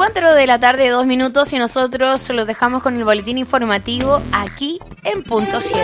4 de la tarde, 2 minutos, y nosotros los dejamos con el boletín informativo aquí en Punto 7.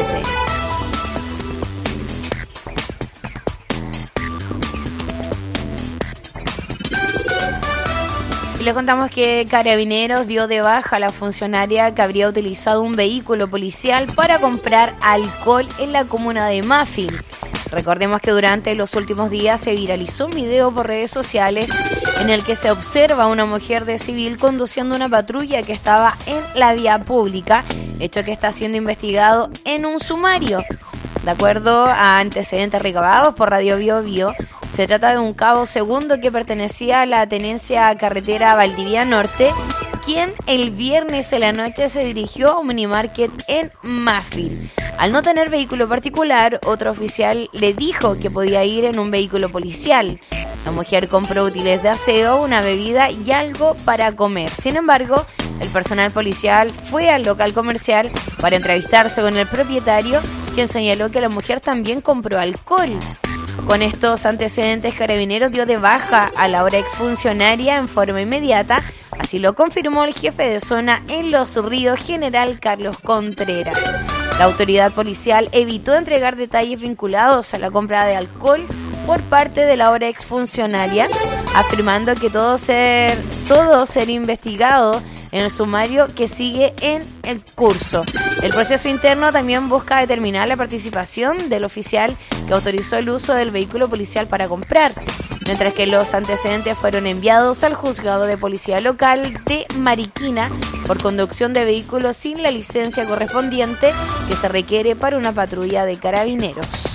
Y les contamos que Carabineros dio de baja a la funcionaria que habría utilizado un vehículo policial para comprar alcohol en la comuna de Mafil. Recordemos que durante los últimos días se viralizó un video por redes sociales en el que se observa a una mujer de civil conduciendo una patrulla que estaba en la vía pública, hecho que está siendo investigado en un sumario. De acuerdo a antecedentes recabados por Radio Bio Bio, se trata de un cabo segundo que pertenecía a la tenencia carretera Valdivia Norte, quien el viernes en la noche se dirigió a un minimarket en Mafil. Al no tener vehículo particular, otro oficial le dijo que podía ir en un vehículo policial. La mujer compró útiles de aseo, una bebida y algo para comer. Sin embargo, el personal policial fue al local comercial para entrevistarse con el propietario, quien señaló que la mujer también compró alcohol. Con estos antecedentes, Carabineros dio de baja a la ahora exfuncionaria en forma inmediata. Así lo confirmó el jefe de zona en Los Ríos, general Carlos Contreras. La autoridad policial evitó entregar detalles vinculados a la compra de alcohol por parte de la ahora exfuncionaria, afirmando que todo ser investigado en el sumario que sigue en el curso. El proceso interno también busca determinar la participación del oficial que autorizó el uso del vehículo policial para comprar, mientras que los antecedentes fueron enviados al juzgado de policía local de Mariquina por conducción de vehículos sin la licencia correspondiente que se requiere para una patrulla de Carabineros.